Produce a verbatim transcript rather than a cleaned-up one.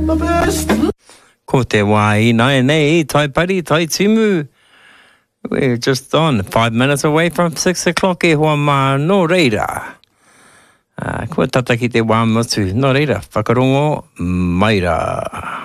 Ko te wai nai nei, tai pari, tai timu. We're just on, five minutes away from six o'clock e hoa mā no reira. Uh, kua tata ki te wā motu, no reira, whakarongo, maira.